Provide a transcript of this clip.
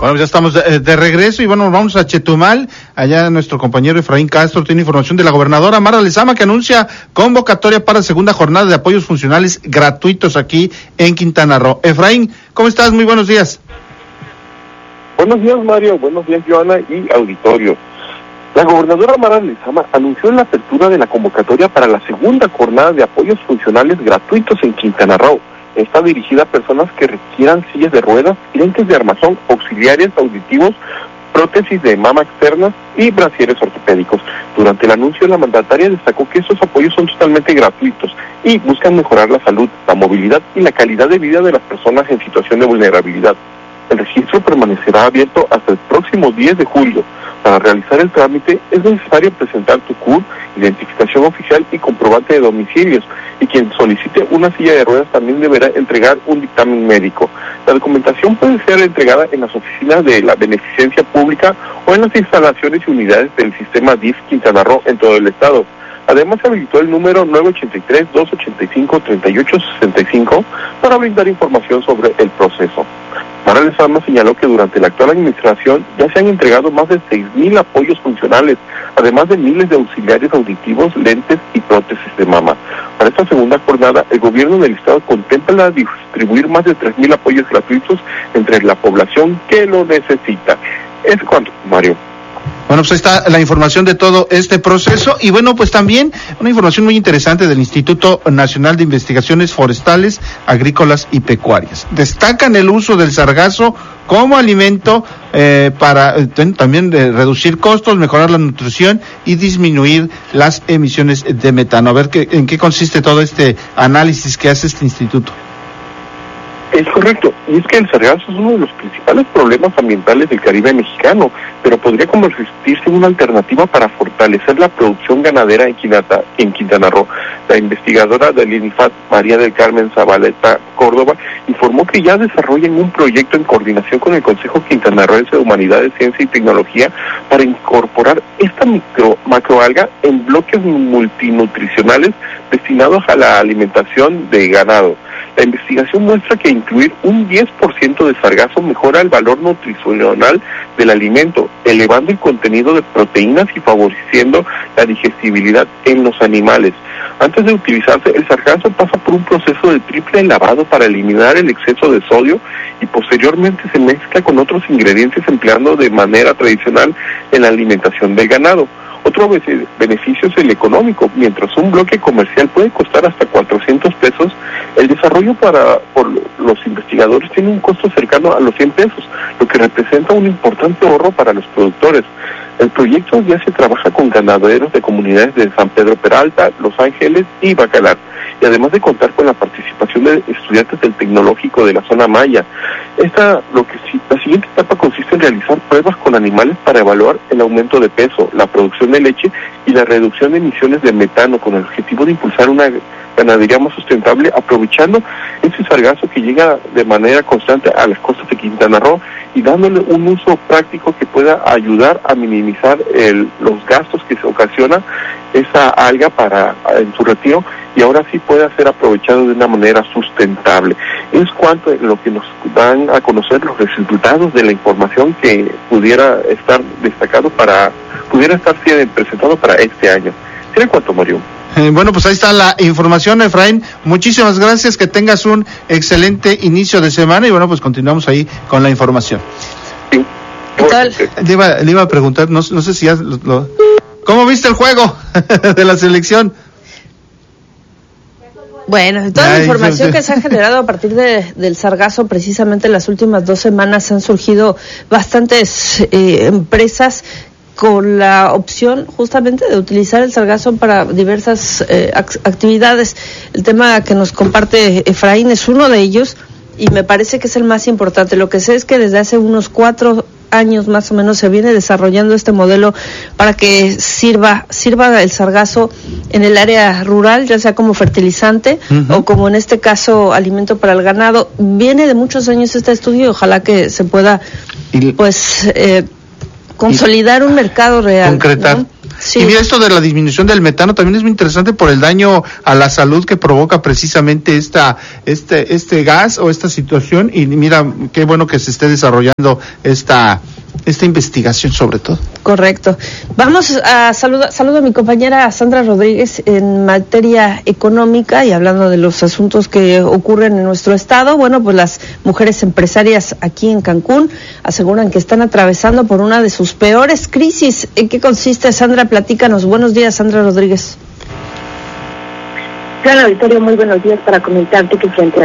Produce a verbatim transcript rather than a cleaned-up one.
Bueno, ya estamos de, de regreso y bueno, vamos a Chetumal. Allá nuestro compañero Efraín Castro tiene información de la gobernadora Mara Lezama, que anuncia convocatoria para segunda jornada de apoyos funcionales gratuitos aquí en Quintana Roo. Efraín, ¿cómo estás? Muy buenos días. Buenos días, Mario. Buenos días, Joana y auditorio. La gobernadora Mara Lezama anunció la apertura de la convocatoria para la segunda jornada de apoyos funcionales gratuitos en Quintana Roo. Está dirigida a personas que requieran sillas de ruedas, lentes de armazón, auxiliares auditivos, prótesis de mama externas y brasieres ortopédicos. Durante el anuncio, la mandataria destacó que estos apoyos son totalmente gratuitos y buscan mejorar la salud, la movilidad y la calidad de vida de las personas en situación de vulnerabilidad. El registro permanecerá abierto hasta el próximo diez de julio. Para realizar el trámite es necesario presentar tu C U R, identificación oficial y comprobante de domicilios, y quien solicite una silla de ruedas también deberá entregar un dictamen médico. La documentación puede ser entregada en las oficinas de la Beneficencia Pública o en las instalaciones y unidades del sistema D I F Quintana Roo en todo el estado. Además, se habilitó el número nueve ocho tres, dos ocho cinco, tres ocho seis cinco para brindar información sobre el proceso. Mara Lezama señaló que durante la actual administración ya se han entregado más de seis mil apoyos funcionales, además de miles de auxiliares auditivos, lentes y prótesis de mama. Para esta segunda jornada, el gobierno del estado contempla distribuir más de tres mil apoyos gratuitos entre la población que lo necesita. Es cuanto, Mario. Bueno, pues ahí está la información de todo este proceso y bueno, pues también una información muy interesante del Instituto Nacional de Investigaciones Forestales, Agrícolas y Pecuarias. Destacan el uso del sargazo como alimento eh, para eh, también eh, reducir costos, mejorar la nutrición y disminuir las emisiones de metano. A ver qué, en qué consiste todo este análisis que hace este instituto. Es correcto, y es que el sargazo es uno de los principales problemas ambientales del Caribe mexicano, pero podría convertirse en una alternativa para fortalecer la producción ganadera en, Quinata, en Quintana Roo. La investigadora del INIFAT, María del Carmen Zabaleta Córdoba, informó que ya desarrollan un proyecto en coordinación con el Consejo Quintanarroense de Humanidades, Ciencia y Tecnología para incorporar esta micro, macroalga en bloques multinutricionales destinados a la alimentación de ganado. La investigación muestra que incluir un diez por ciento de sargazo mejora el valor nutricional del alimento, elevando el contenido de proteínas y favoreciendo la digestibilidad en los animales. Antes de utilizarse, el sargazo pasa por un proceso de triple lavado para eliminar el exceso de sodio y posteriormente se mezcla con otros ingredientes empleando de manera tradicional en la alimentación del ganado. Otro beneficio es el económico. Mientras un bloque comercial puede costar hasta cuatrocientos pesos, el desarrollo para por los investigadores tiene un costo cercano a los cien pesos, lo que representa un importante ahorro para los productores. El proyecto ya se trabaja con ganaderos de comunidades de San Pedro Peralta, Los Ángeles y Bacalar, y además de contar con la participación de estudiantes del Tecnológico de la zona Maya. Esta, lo que la siguiente etapa consiste en realizar pruebas con animales para evaluar el aumento de peso, la producción de leche y la reducción de emisiones de metano, con el objetivo de impulsar una ganadería más sustentable, aprovechando ese sargazo que llega de manera constante a las costas de Quintana Roo y dándole un uso práctico que pueda ayudar a minimizar el, los gastos que se ocasiona esa alga para en su retiro, y ahora sí pueda ser aprovechado de una manera sustentable. Es cuanto lo que nos dan a conocer los resultados de la información que pudiera estar destacado para, pudiera estar siendo presentado para este año. ¿Tiene cuánto, Mario? Eh, bueno, pues ahí está la información, Efraín. Muchísimas gracias, que tengas un excelente inicio de semana y bueno, pues continuamos ahí con la información. Sí. ¿Qué tal? Le iba, le iba a preguntar, no, no sé si ya lo, lo, ¿cómo viste el juego de la selección? Bueno, toda Ay, la información sí, sí. que se ha generado a partir de, del sargazo, precisamente en las últimas dos semanas han surgido bastantes eh, empresas con la opción justamente de utilizar el sargazo para diversas eh, actividades. El tema que nos comparte Efraín es uno de ellos y me parece que es el más importante. Lo que sé es que desde hace unos cuatro años más o menos se viene desarrollando este modelo para que sirva sirva el sargazo en el área rural, ya sea como fertilizante uh-huh. o como en este caso alimento para el ganado. Viene de muchos años este estudio y ojalá que se pueda pues eh, consolidar un mercado real. Concretar. ¿no? Sí. Y mira, esto de la disminución del metano también es muy interesante por el daño a la salud que provoca precisamente esta este este gas o esta situación, y mira, qué bueno que se esté desarrollando esta esta investigación sobre todo. Correcto. Vamos a saludar, saludo a mi compañera Sandra Rodríguez en materia económica y hablando de los asuntos que ocurren en nuestro estado. Bueno, pues las mujeres empresarias aquí en Cancún aseguran que están atravesando por una de sus peores crisis. ¿En qué consiste, Sandra? Platícanos. Buenos días, Sandra Rodríguez. Claro, Victoria, muy buenos días para comentarte que frente a